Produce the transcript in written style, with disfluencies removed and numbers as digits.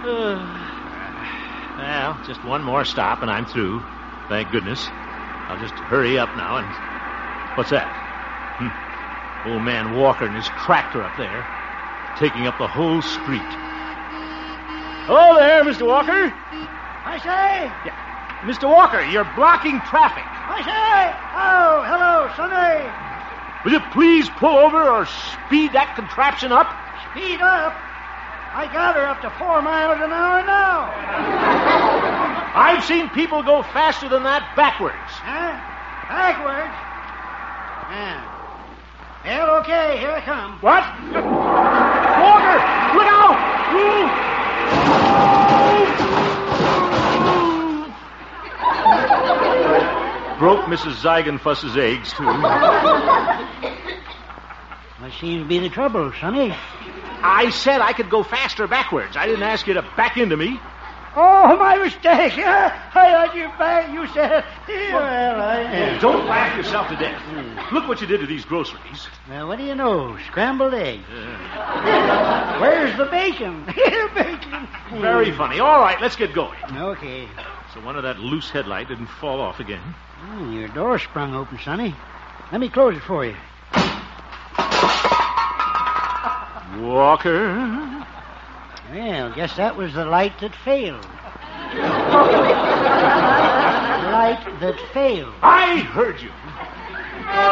Well, just one more stop and I'm through. Thank goodness. I'll just hurry up now and... What's that? Old man Walker and his tractor up there, taking up the whole street. Hello there, Mr. Walker. I say. Yeah. Mr. Walker, you're blocking traffic. I say. Oh, hello, Sonny. Will you please pull over or speed that contraption up? Speed up? I got her up to 4 miles an hour now. I've seen people go faster than that backwards. Huh? Backwards? Yeah. Well, okay, here I come. What? Walker, look out! Broke Mrs. Zeigenfuss's eggs, too. What seems to be the trouble, Sonny? I said I could go faster backwards. I didn't ask you to back into me. Oh, my mistake. I let you back. You said, well, I... Don't laugh yourself to death. Look what you did to these groceries. Well, what do you know? Scrambled eggs. Where's the bacon? Bacon. Very funny. All right, let's get going. Okay. So one of that loose headlight didn't fall off again. Your door sprung open, Sonny. Let me close it for you. Walker. Well, guess that was the light that failed. Light that failed. I heard you.